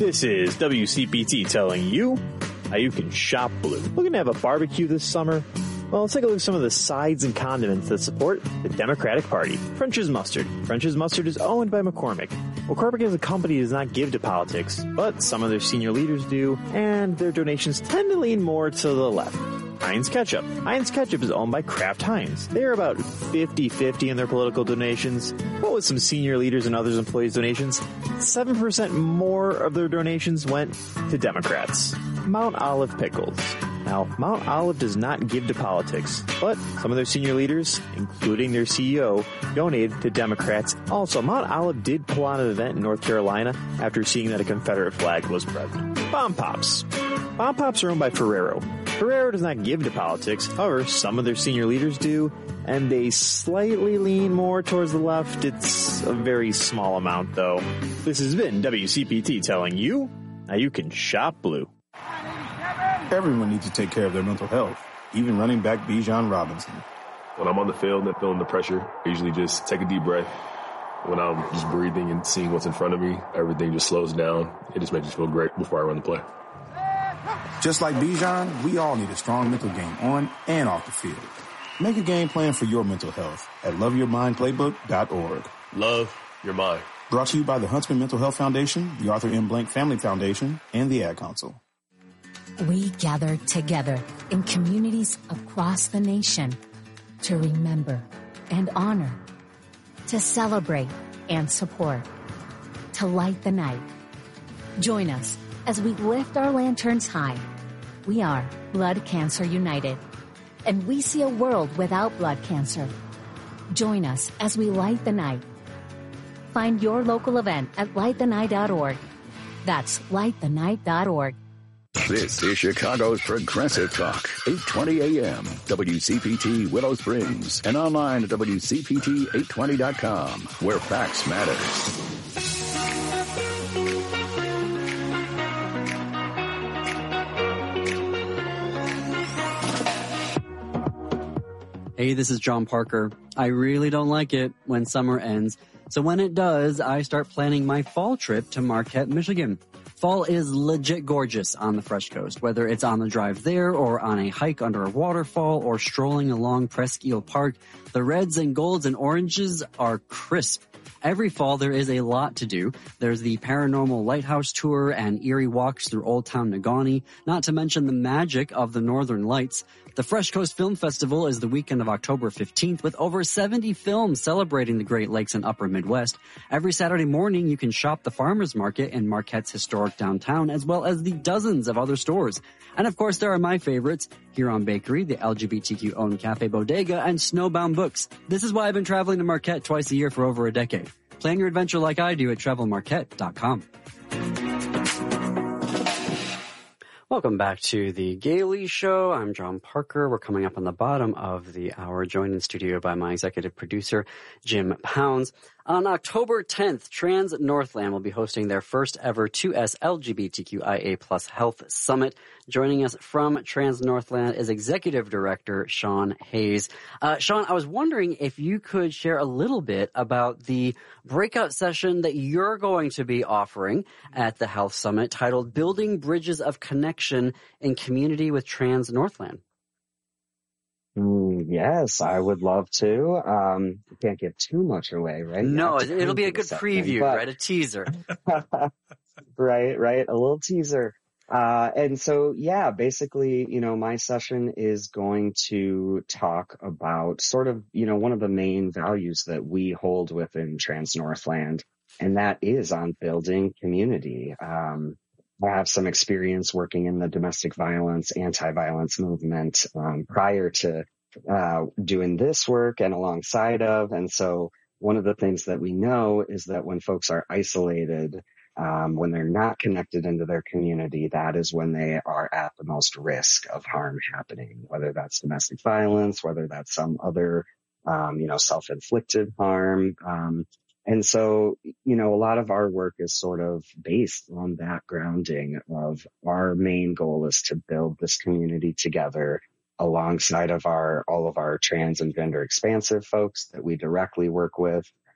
This is WCPT telling you how you can shop blue. Looking to have a barbecue this summer? Well, let's take a look at some of the sides and condiments that support the Democratic Party. French's Mustard. French's Mustard is owned by McCormick. McCormick as a company does not give to politics, but some of their senior leaders do, and their donations tend to lean more to the left. Heinz Ketchup. Heinz Ketchup is owned by Kraft Heinz. They are about 50-50 in their political donations, but with some senior leaders and others employees' donations, 7% more of their donations went to Democrats. Mount Olive Pickles. Now, Mount Olive does not give to politics, but some of their senior leaders, including their CEO, donated to Democrats. Also, Mount Olive did pull on an event in North Carolina after seeing that a Confederate flag was present. Bomb Pops. Bomb Pops are owned by Ferrero. Ferrero does not give to politics. However, some of their senior leaders do, and they slightly lean more towards the left. It's a very small amount, though. This has been WCPT telling you how you can shop blue. Everyone needs to take care of their mental health, even running back Bijan Robinson. When I'm on the field and feeling the pressure, I usually just take a deep breath. When I'm just breathing and seeing what's in front of me, everything just slows down. It just makes me feel great before I run the play. Just like Bijan, we all need a strong mental game on and off the field. Make a game plan for your mental health at loveyourmindplaybook.org. Love your mind. Brought to you by the Huntsman Mental Health Foundation, the Arthur M. Blank Family Foundation, and the Ad Council. We gather together in communities across the nation to remember and honor, to celebrate and support, to light the night. Join us as we lift our lanterns high. We are Blood Cancer United, and we see a world without blood cancer. Join us as we light the night. Find your local event at lightthenight.org. That's lightthenight.org. This is Chicago's Progressive Talk, 820 AM, WCPT Willow Springs, and online at WCPT820.com, where facts matter. Hey, this is John Parker. I really don't like it when summer ends. So when it does, I start planning my fall trip to Marquette, Michigan. Fall is legit gorgeous on the Fresh Coast, whether it's on the drive there or on a hike under a waterfall or strolling along Presque Isle Park. The reds and golds and oranges are crisp. Every fall, there is a lot to do. There's the Paranormal Lighthouse Tour and eerie walks through Old Town Negaunee, not to mention the magic of the Northern Lights. The Fresh Coast Film Festival is the weekend of October 15th with over 70 films celebrating the Great Lakes and Upper Midwest. Every Saturday morning, you can shop the farmers market in Marquette's historic downtown, as well as the dozens of other stores. And of course, there are my favorites, Huron Bakery, the LGBTQ-owned Cafe Bodega, and Snowbound Books. This is why I've been traveling to Marquette twice a year for over a decade. Plan your adventure like I do at travelmarquette.com. Welcome back to the Gailey Show. I'm John Parker. We're coming up on the bottom of the hour, joined in studio by my executive producer, Jim Pounds. On October 10th, Trans Northland will be hosting their first ever 2S LGBTQIA+ Health Summit. Joining us from Trans Northland is Executive Director Sean Hayes. Sean, I was wondering if you could share a little bit about the breakout session that you're going to be offering at the Health Summit titled Building Bridges of Connection in Community with Trans Northland. Yes, I would love to. Can't give too much away, right? No, it'll be a good preview, right? A teaser. Right. A little teaser. And so, yeah, basically, my session is going to talk about sort of, one of the main values that we hold within Trans Northland, and that is on building community. I have some experience working in the domestic violence, anti-violence movement prior to doing this work and alongside of. And so one of the things that we know is that when folks are isolated, when they're not connected into their community, that is when they are at the most risk of harm happening, whether that's domestic violence, whether that's some other, self-inflicted harm. And so, a lot of our work is sort of based on that grounding of our main goal is to build this community together alongside of all of our trans and gender expansive folks that we directly work with,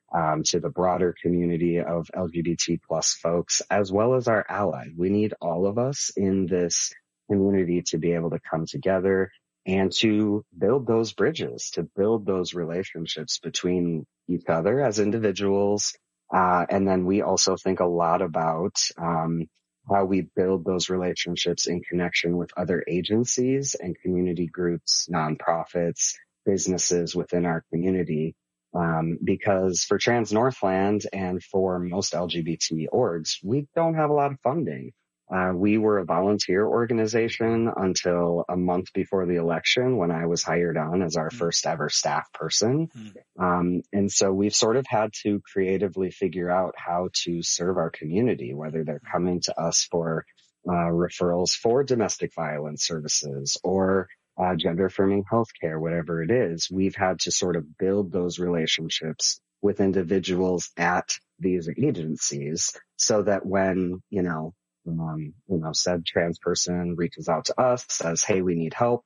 to the broader community of LGBT plus folks, as well as our allies. We need all of us in this community to be able to come together and to build those bridges, to build those relationships between each other as individuals. And then we also think a lot about how we build those relationships in connection with other agencies and community groups, nonprofits, businesses within our community. Because for Trans Northland and for most LGBT orgs, we don't have a lot of funding. We were a volunteer organization until a month before the election when I was hired on as our first ever staff person. And so we've sort of had to creatively figure out how to serve our community, whether they're coming to us for referrals for domestic violence services or gender affirming healthcare, whatever it is. We've had to sort of build those relationships with individuals at these agencies so that when, said trans person reaches out to us, says, hey, we need help.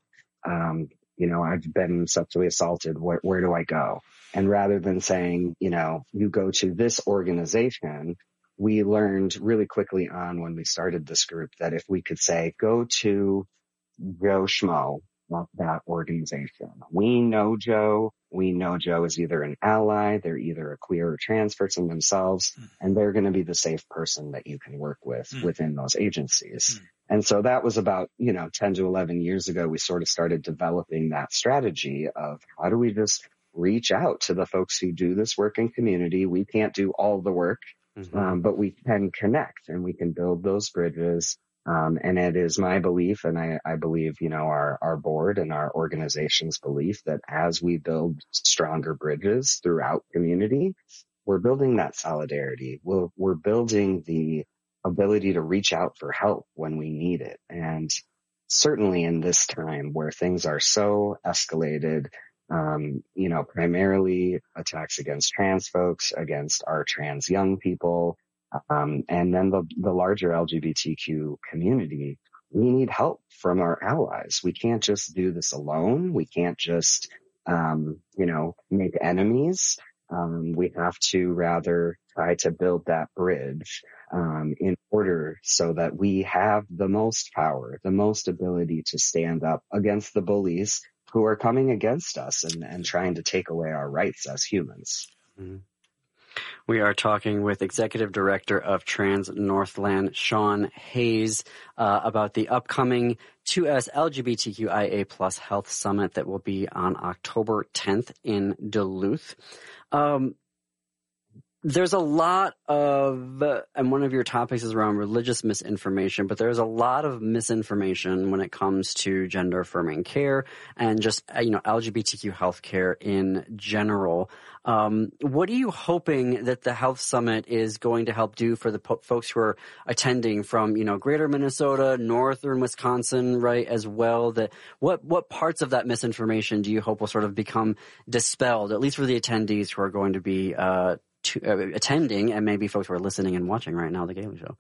I've been sexually assaulted. Where do I go? And rather than saying, you go to this organization, we learned really quickly on when we started this group that if we could say, go to Joe Schmo, that organization. We know Joe is either an ally, they're either a queer or trans person themselves, and they're going to be the safe person that you can work with within those agencies. And so that was about, 10 to 11 years ago, we sort of started developing that strategy of how do we just reach out to the folks who do this work in community. We can't do all the work, but we can connect and we can build those bridges. And it is my belief, and I believe, our board and our organization's belief that as we build stronger bridges throughout community, we're building that solidarity. We're building the ability to reach out for help when we need it. And certainly in this time where things are so escalated, primarily attacks against trans folks, against our trans young people, and then the larger LGBTQ community, we need help from our allies. We can't just do this alone. We can't just, make enemies. We have to rather try to build that bridge, in order so that we have the most power, the most ability to stand up against the bullies who are coming against us and trying to take away our rights as humans. Mm-hmm. We are talking with Executive Director of Trans Northland, Sean Hayes, about the upcoming 2S LGBTQIA plus Health Summit that will be on October 10th in Duluth. There's a lot of, and one of your topics is around religious misinformation, but there's a lot of misinformation when it comes to gender affirming care and just, LGBTQ healthcare in general. What are you hoping that the Health Summit is going to help do for the folks who are attending from, greater Minnesota, northern Wisconsin, right, as well? That what parts of that misinformation do you hope will sort of become dispelled, at least for the attendees who are going to be, attending, and maybe folks who are listening and watching right now, The Gaily Show?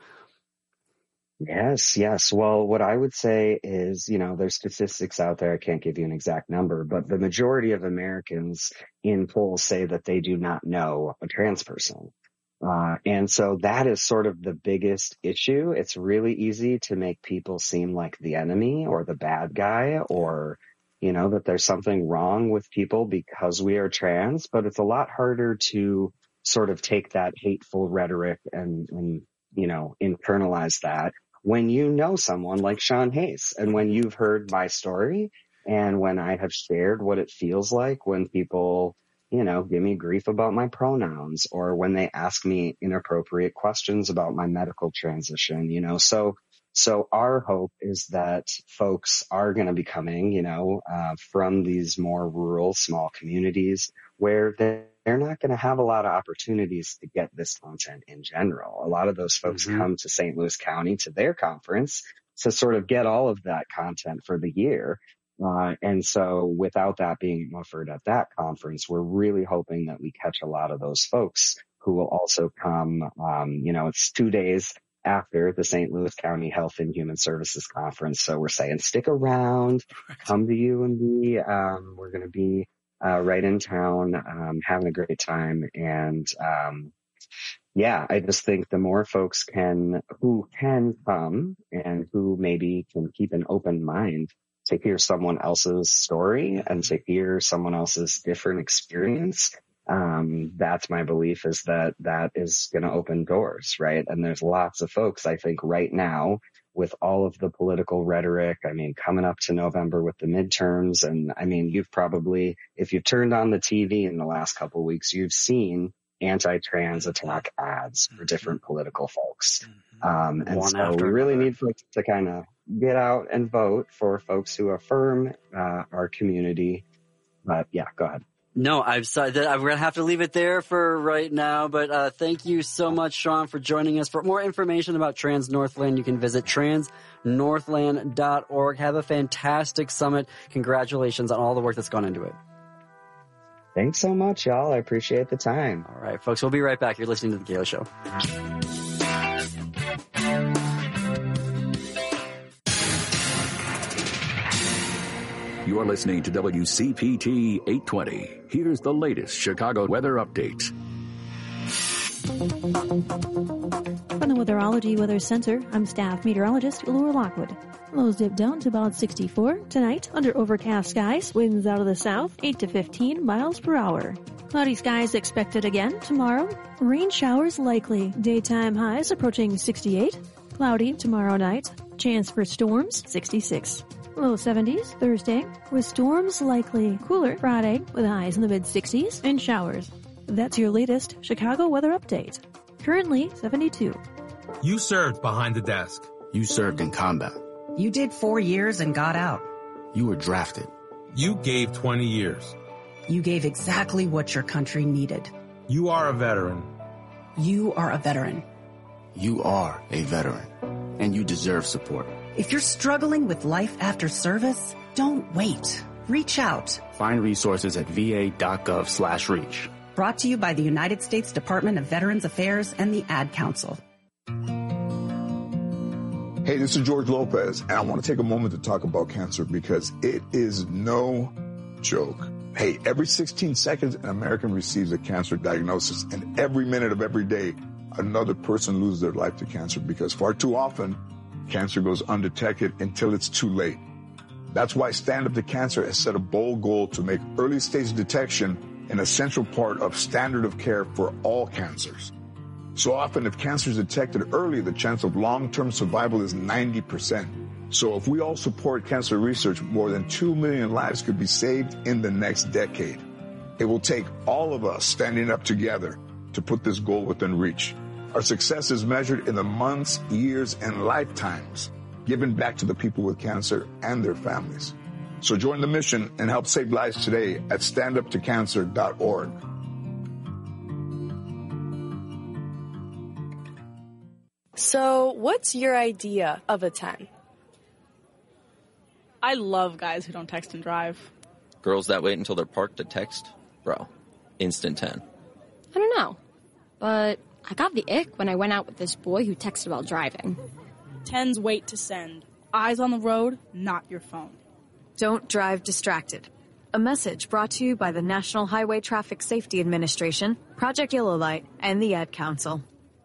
Yes. Well, what I would say is, there's statistics out there. I can't give you an exact number, but the majority of Americans in polls say that they do not know a trans person. And so that is sort of the biggest issue. It's really easy to make people seem like the enemy or the bad guy, or, that there's something wrong with people because we are trans, but it's a lot harder to sort of take that hateful rhetoric and internalize that when you know someone like Sean Hayes, and when you've heard my story, and when I have shared what it feels like when people, give me grief about my pronouns, or when they ask me inappropriate questions about my medical transition, So our hope is that folks are going to be coming, from these more rural, small communities where they're not going to have a lot of opportunities to get this content in general. A lot of those folks come to St. Louis County to their conference to sort of get all of that content for the year. And so without that being offered at that conference, we're really hoping that we catch a lot of those folks who will also come. It's 2 days after the St. Louis County Health and Human Services Conference. So we're saying stick around, come to UMB. We're going to be right in town, having a great time. And, yeah, I just think the more folks who can come and who maybe can keep an open mind to hear someone else's story and to hear someone else's different experience, that's my belief, is that is going to open doors, right? And there's lots of folks, I think, right now with all of the political rhetoric. I mean, coming up to November with the midterms. And I mean, you've probably, if you've turned on the TV in the last couple of weeks, you've seen anti-trans attack ads for different political folks. And so we really need folks to kind of get out and vote for folks who affirm our community. But yeah, go ahead. No, I'm sorry that I'm going to have to leave it there for right now, but thank you so much, Sean, for joining us. For more information about Trans Northland, you can visit transnorthland.org. Have a fantastic summit. Congratulations on all the work that's gone into it. Thanks so much, y'all. I appreciate the time. All right, folks, we'll be right back. You're listening to The Gala Show. You're listening to WCPT 820. Here's the latest Chicago weather update. From the Weatherology Weather Center, I'm staff meteorologist Laura Lockwood. Lows dip down to about 64 tonight under overcast skies. Winds out of the south, 8 to 15 miles per hour. Cloudy skies expected again tomorrow. Rain showers likely. Daytime highs approaching 68. Cloudy tomorrow night. Chance for storms, 66. Low 70s Thursday, with storms likely. Cooler Friday, with highs in the mid-60s and showers. That's your latest Chicago weather update. Currently 72. You served behind the desk. You served in combat. You did 4 years and got out. You were drafted. You gave 20 years. You gave exactly what your country needed. You are a veteran. You are a veteran. You are a veteran, and you deserve support. If you're struggling with life after service, don't wait. Reach out. Find resources at va.gov/reach. Brought to you by the United States Department of Veterans Affairs and the Ad Council. Hey, this is George Lopez, and I want to take a moment to talk about cancer because it is no joke. Hey, every 16 seconds, an American receives a cancer diagnosis, and every minute of every day, another person loses their life to cancer because far too often, cancer goes undetected until it's too late. That's why Stand Up to Cancer has set a bold goal to make early stage detection an essential part of standard of care for all cancers. So often, if cancer is detected early, the chance of long-term survival is 90%. So if we all support cancer research, more than 2 million lives could be saved in the next decade. It will take all of us standing up together to put this goal within reach. Our success is measured in the months, years, and lifetimes given back to the people with cancer and their families. So join the mission and help save lives today at standuptocancer.org. So, what's your idea of a 10? I love guys who don't text and drive. Girls that wait until they're parked to text? Bro, instant 10. I don't know, but I got the ick when I went out with this boy who texted while driving. 10s wait to send. Eyes on the road, not your phone. Don't drive distracted. A message brought to you by the National Highway Traffic Safety Administration, Project Yellow Light, and the Ad Council.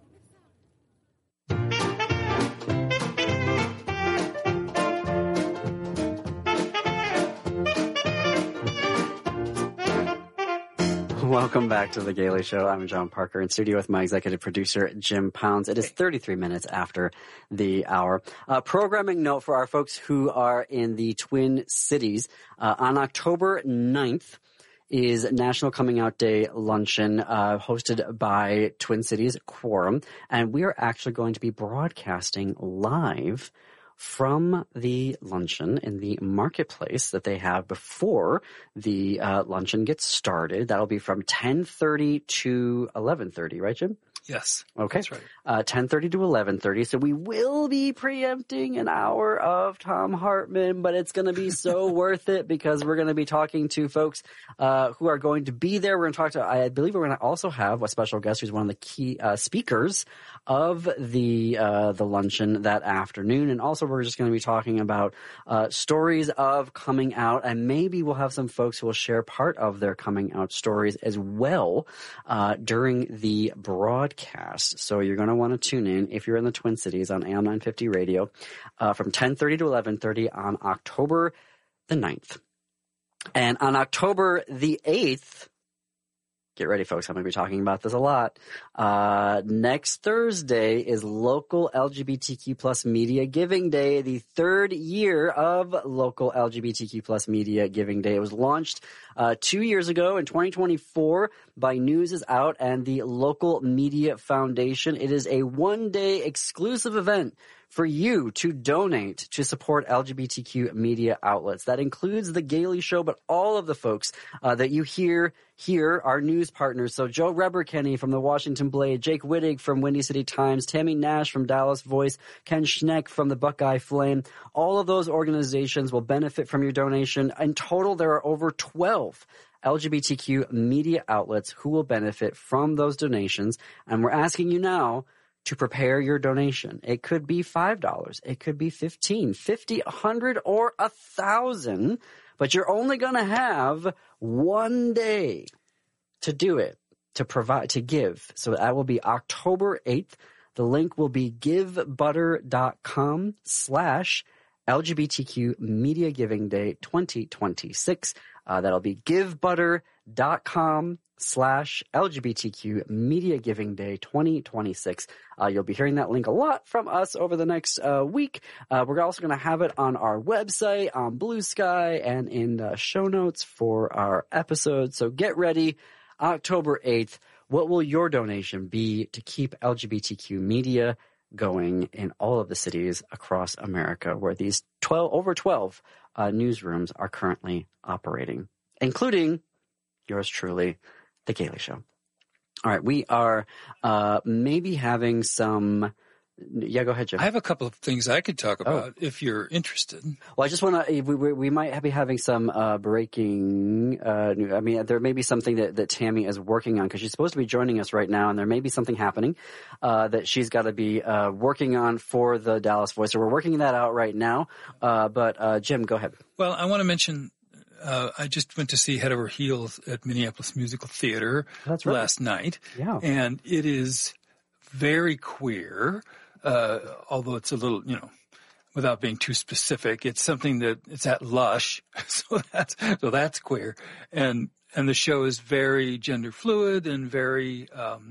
Welcome back to The Gala Show. I'm John Parker in studio with my executive producer, Jim Pounds. It is 33 minutes after the hour. Programming note for our folks who are in the Twin Cities. On October 9th is National Coming Out Day Luncheon, hosted by Twin Cities Quorum. And we are actually going to be broadcasting live from the luncheon in the marketplace that they have before the luncheon gets started. That'll be from 10:30 to 11:30, right, Jim? Yes. Okay. That's right. 10:30 to 11:30. So we will be preempting an hour of Thom Hartmann, but it's going to be so worth it because we're going to be talking to folks who are going to be there. We're going to talk to, I believe we're going to also have a special guest who's one of the key speakers of the luncheon that afternoon. And also we're just going to be talking about stories of coming out, and maybe we'll have some folks who will share part of their coming out stories as well during the broadcast. So you're going to want to tune in if you're in the Twin Cities on AM 950 radio from 10:30 to 11:30 on October the 9th. And on October the 8th, get ready, folks. I'm going to be talking about this a lot. Next Thursday is local LGBTQ plus media giving day, the third year of local LGBTQ plus media giving day. It was launched 2 years ago in 2024 by News is Out and the Local Media Foundation. It is a one-day exclusive event for you to donate to support LGBTQ media outlets. That includes The Gaily Show, but all of the folks that you hear here are news partners. So Joe Reberkenny from the Washington Blade, Jake Wittig from Windy City Times, Tammy Nash from Dallas Voice, Ken Schneck from the Buckeye Flame. All of those organizations will benefit from your donation. In total, there are over 12 LGBTQ media outlets who will benefit from those donations. And we're asking you now to prepare your donation. It could be $5. It could be $15, $50, $100, or $1,000. But you're only going to have one day to do it, to provide, to give. So that will be October 8th. The link will be givebutter.com/LGBTQ Media Giving Day 2026. That'll be givebutter.com/LGBTQ Media Giving Day 2026. You'll be hearing that link a lot from us over the next week. We're also going to have it on our website, on Blue Sky, and in the show notes for our episode. So get ready. October 8th. What will your donation be to keep LGBTQ media going in all of the cities across America where these over 12 newsrooms are currently operating, including yours truly, The Gaily Show. All right, we are maybe having some... Yeah, go ahead, Jim. I have a couple of things I could talk about if you're interested. Well, I just want to... We might be having some breaking... I mean, there may be something that Tammy is working on because she's supposed to be joining us right now, and there may be something happening that she's got to be working on for the Dallas Voice. So we're working that out right now. But Jim, go ahead. Well, I want to mention... I just went to see Head Over Heels at Minneapolis Musical Theater last night. Yeah. And it is very queer, although it's a little, without being too specific, it's something that it's at Lush. So that's queer. And the show is very gender fluid and very,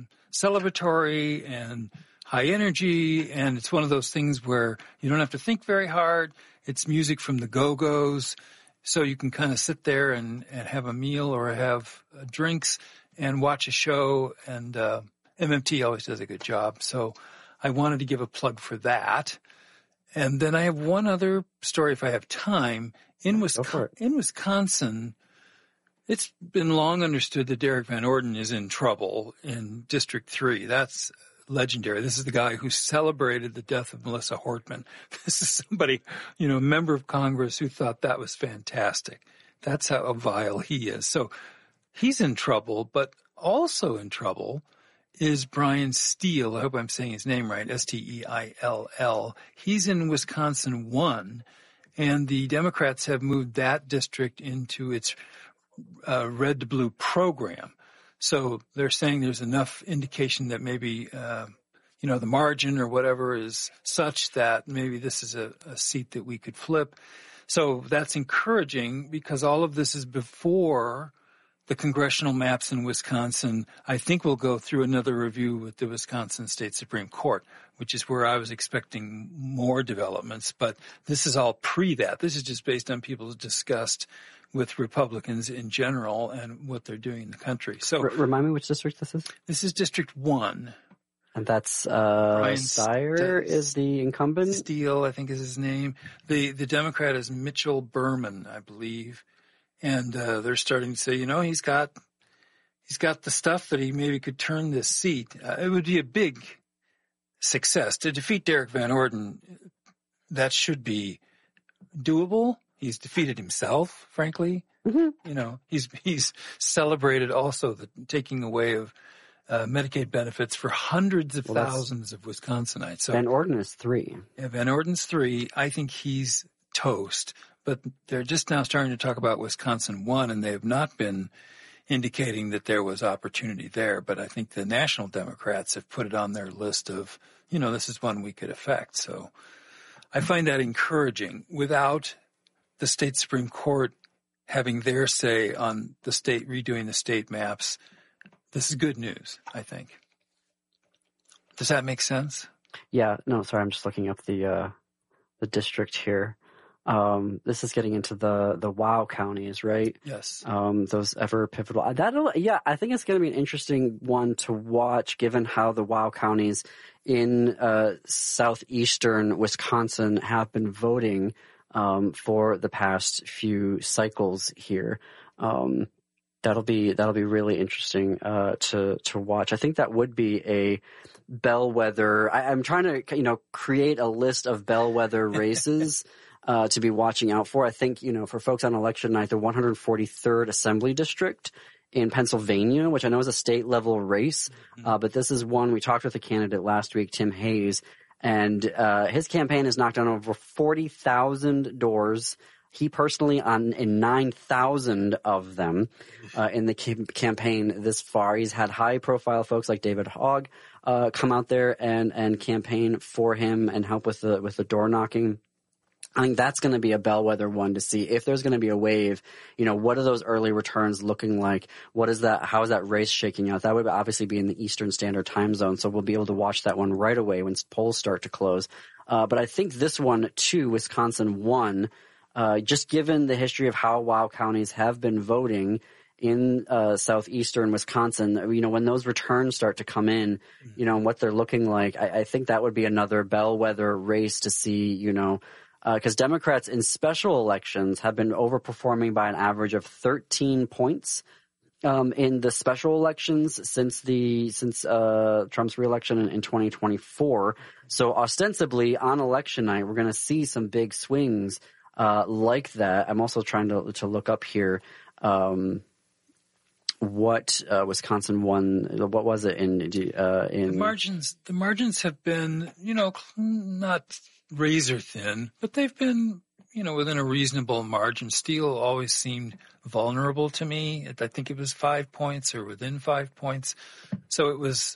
celebratory and high energy. And it's one of those things where you don't have to think very hard. It's music from the Go-Go's. So you can kind of sit there and have a meal or have drinks and watch a show, and MMT always does a good job. So I wanted to give a plug for that. And then I have one other story if I have time. In Wisconsin, it's been long understood that Derek Van Orden is in trouble in District 3. That's legendary. This is the guy who celebrated the death of Melissa Hortman. This is somebody, a member of Congress who thought that was fantastic. That's how vile he is. So he's in trouble, but also in trouble is Brian Steele. I hope I'm saying his name right. Steill. He's in Wisconsin 1, and the Democrats have moved that district into its red to blue program. So they're saying there's enough indication that maybe, the margin or whatever is such that maybe this is a seat that we could flip. So that's encouraging because all of this is before the congressional maps in Wisconsin, I think, will go through another review with the Wisconsin State Supreme Court, which is where I was expecting more developments. But this is all pre that. This is just based on people's disgust with Republicans in general and what they're doing in the country. So remind me which district this is? This is District 1. And that's Steyer is the incumbent? Steele, I think is his name. The Democrat is Mitchell Berman, I believe. And they're starting to say, he's got He's got the stuff that he maybe could turn this seat. It would be a big success to defeat Derek Van Orden. That should be doable. He's defeated himself, frankly. Mm-hmm. He's celebrated also the taking away of Medicaid benefits for hundreds of thousands of Wisconsinites. So Van Orden is 3. Yeah, Van Orden's 3. I think he's toast. But they're just now starting to talk about Wisconsin 1, and they have not been indicating that there was opportunity there. But I think the national Democrats have put it on their list of, this is one we could affect. So I find that encouraging. Without the state Supreme Court having their say on the state, redoing the state maps, this is good news, I think. Does that make sense? Yeah. No, sorry. I'm just looking up the district here. This is getting into the WOW counties, right? Yes. Those ever pivotal. I think it's going to be an interesting one to watch, given how the WOW counties in southeastern Wisconsin have been voting for the past few cycles here. That'll be really interesting to watch. I think that would be a bellwether. I'm trying to create a list of bellwether races. To be watching out for. I think, for folks on election night, the 143rd Assembly District in Pennsylvania, which I know is a state level race, but this is one we talked with a candidate last week, Tim Hayes, and his campaign has knocked on over 40,000 doors. He personally in 9,000 of them in the campaign this far. He's had high profile folks like David Hogg come out there and campaign for him and help with the door knocking. I think that's going to be a bellwether one to see if there's going to be a wave. What are those early returns looking like? What is that? How is that race shaking out? That would obviously be in the Eastern Standard Time Zone, so we'll be able to watch that one right away when polls start to close. But I think this one too, Wisconsin 1, just given the history of how WOW counties have been voting in southeastern Wisconsin, when those returns start to come in, and what they're looking like, I think that would be another bellwether race to see, because Democrats in special elections have been overperforming by an average of 13 points in the special elections since Trump's reelection in 2024. So ostensibly on election night, we're going to see some big swings like that. I'm also trying to look up here what Wisconsin won. What was it in the margins? The margins have been not razor thin, but they've been, within a reasonable margin. Steele always seemed vulnerable to me. I think it was 5 points or within 5 points. So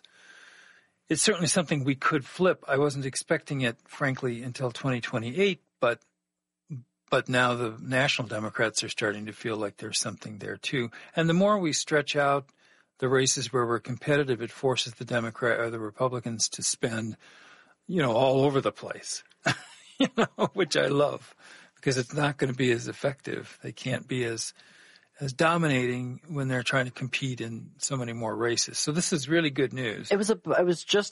it's certainly something we could flip. I wasn't expecting it, frankly, until 2028, but now the national Democrats are starting to feel like there's something there too. And the more we stretch out the races where we're competitive, it forces the Republicans to spend, all over the place. Which I love, because it's not going to be as effective. They can't be as dominating when they're trying to compete in so many more races. So this is really good news. It was just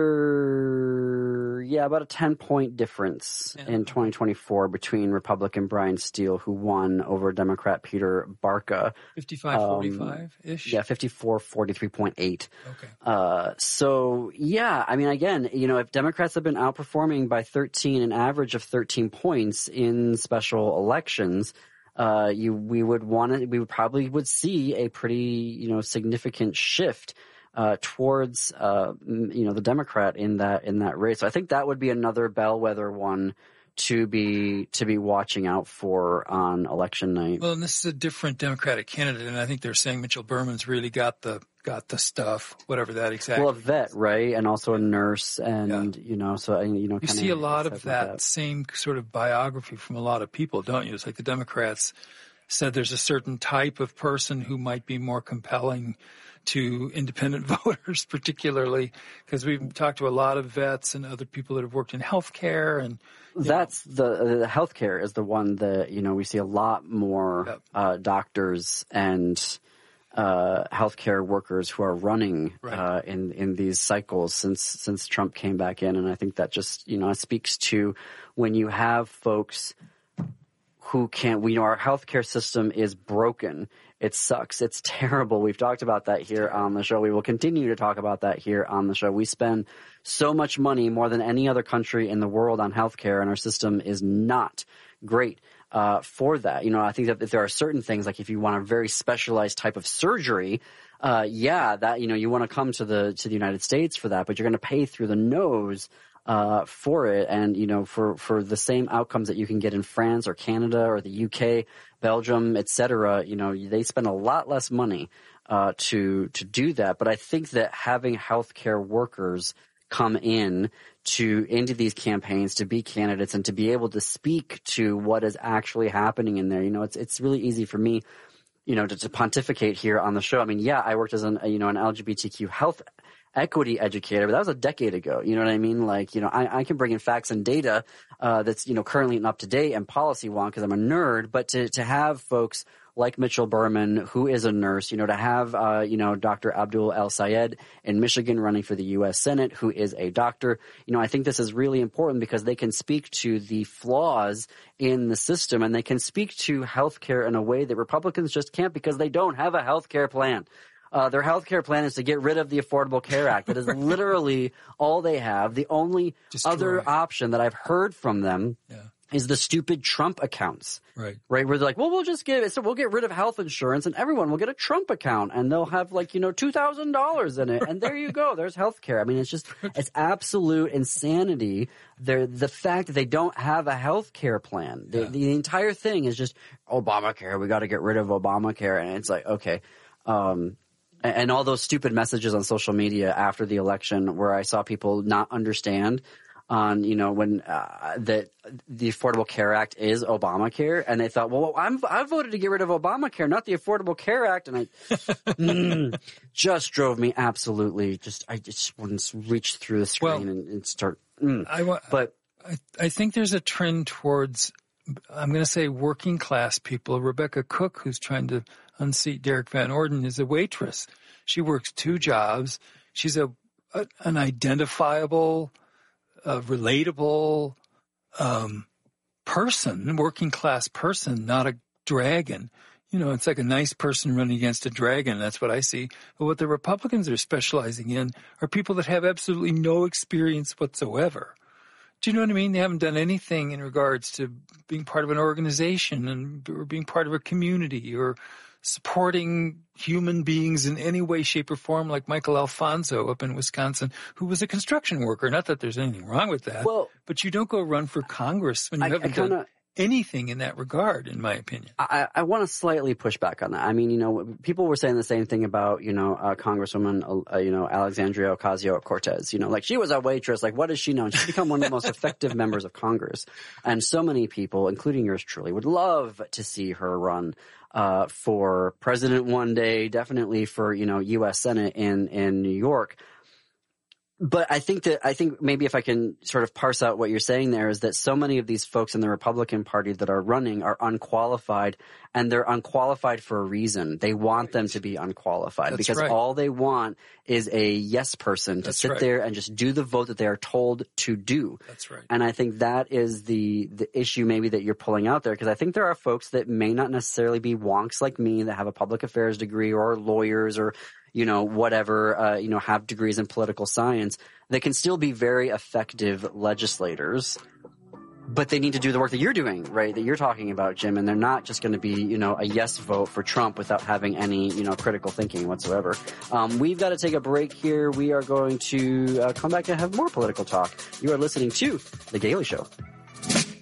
under, about a 10-point difference in 2024 between Republican Brian Steele, who won, over Democrat Peter Barca. 55-45-ish? 54-43.8. Okay. So, again, if Democrats have been outperforming by 13, an average of 13 points in special elections, we probably would see a pretty, significant shift towards the Democrat in that race. So I think that would be another bellwether one to be watching out for on election night. Well, and this is a different Democratic candidate, and I think they're saying Mitchell Berman's really got the stuff, whatever that exactly. Well, a vet, right, and also a nurse, and you see a lot of that same sort of biography from a lot of people, don't you? It's like the Democrats said there's a certain type of person who might be more compelling to independent voters, particularly because we've talked to a lot of vets and other people that have worked in healthcare, and that's the healthcare is the one that we see a lot more doctors and healthcare workers who are running in these cycles since Trump came back in, and I think that just speaks to when you have folks who can't. Our healthcare system is broken. It sucks. It's terrible. We've talked about that here on the show. We will continue to talk about that here on the show. We spend so much money, more than any other country in the world, on healthcare, and our system is not great for that. I think that if there are certain things, like if you want a very specialized type of surgery, that you want to come to the United States for that, but you're going to pay through the nose for it, and for the same outcomes that you can get in France or Canada or the UK, Belgium, etc. They spend a lot less money to do that. But I think that having healthcare workers come into these campaigns to be candidates and to be able to speak to what is actually happening in there, it's really easy for me, to pontificate here on the show. I mean, I worked as an LGBTQ health equity educator, but that was a decade ago. You know what I mean? I can bring in facts and data that's currently and up to date and policy wonk because I'm a nerd. But to have folks like Mitchell Berman, who is a nurse, to have Dr. Abdul El Sayed in Michigan running for the U.S. Senate, who is a doctor, I think this is really important because they can speak to the flaws in the system, and they can speak to healthcare in a way that Republicans just can't because they don't have a healthcare plan. Their healthcare plan is to get rid of the Affordable Care Act. That is literally all they have. The only other option that I've heard from them is the stupid Trump accounts. Right. Where they're like, well, we'll get rid of health insurance and everyone will get a Trump account and they'll have $2,000 in it. And there you go. There's healthcare. I mean, it's absolute insanity. The fact that they don't have a healthcare plan. The entire thing is just Obamacare. We got to get rid of Obamacare. And it's like, okay. And all those stupid messages on social media after the election where I saw people not understand on, when that the Affordable Care Act is Obamacare, and they thought, well, I voted to get rid of Obamacare, not the Affordable Care Act, and I just drove me absolutely. I just wouldn't reach through the screen and start. But I think there's a trend towards, I'm going to say, working class people. Rebecca Cook, who's trying to unseat Derek Van Orden, is a waitress. She works 2 jobs. She's an identifiable, relatable person, working class person, not a dragon. It's like a nice person running against a dragon. That's what I see. But what the Republicans are specializing in are people that have absolutely no experience whatsoever. Do you know what I mean? They haven't done anything in regards to being part of an organization or being part of a community or supporting human beings in any way, shape, or form, like Michael Alfonso up in Wisconsin, who was a construction worker. Not that there's anything wrong with that, but you don't go run for Congress when you haven't done anything in that regard, in my opinion. I want to slightly push back on that. I mean, people were saying the same thing about, Congresswoman, Alexandria Ocasio-Cortez. She was a waitress. Like, what does she know? And she's become one of the most effective members of Congress. And so many people, including yours truly, would love to see her run for president one day, definitely for, U.S. Senate in New York. But I think maybe if I can sort of parse out what you're saying there is that so many of these folks in the Republican Party that are running are unqualified, and they're unqualified for a reason. They want them to be unqualified because all they want is a yes person to sit there and just do the vote that they are told to do. That's right. And I think that is the issue maybe that you're pulling out there, because I think there are folks that may not necessarily be wonks like me that have a public affairs degree or lawyers or whatever, have degrees in political science. They can still be very effective legislators, but they need to do the work that you're doing, right, that you're talking about, Jim, and they're not just going to be, a yes vote for Trump without having any, critical thinking whatsoever. We've got to take a break here. We are going to come back and have more political talk. You are listening to The Daily Show.